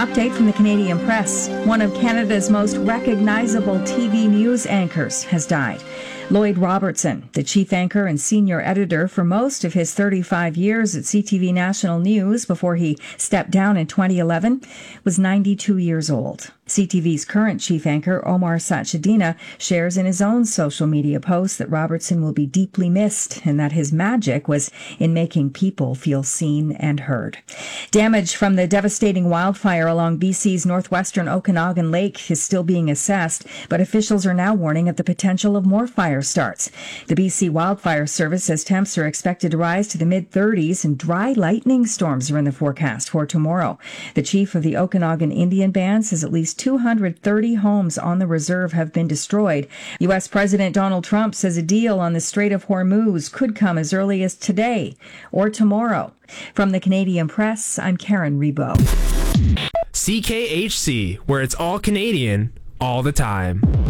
Update from the Canadian Press. One of Canada's most recognizable TV news anchors has died. Lloyd Robertson, the chief anchor and senior editor for most of his 35 years at CTV National News before he stepped down in 2011, was 92 years old. CTV's current chief anchor, Omar Sachedina, shares in his own social media post that Robertson will be deeply missed and that his magic was in making people feel seen and heard. Damage from the devastating wildfire along BC's northwestern Okanagan Lake is still being assessed, but officials are now warning of the potential of more fire starts. The BC Wildfire Service says temps are expected to rise to the mid-30s and dry lightning storms are in the forecast for tomorrow. The chief of the Okanagan Indian Band says at least 230 homes on the reserve have been destroyed. U.S. President Donald Trump says a deal on the Strait of Hormuz could come as early as today or tomorrow. From the Canadian Press, I'm Karen Rebo. CKHC, where it's all Canadian all the time.